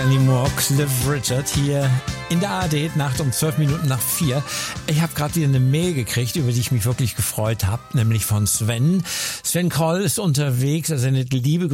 Annie Moore, Cliff Richard hier in der ARD, Nacht um 12 Minuten nach 4. Ich habe gerade wieder eine Mail gekriegt, über die ich mich wirklich gefreut habe, nämlich von Sven. Sven Kroll ist unterwegs, er sendet liebe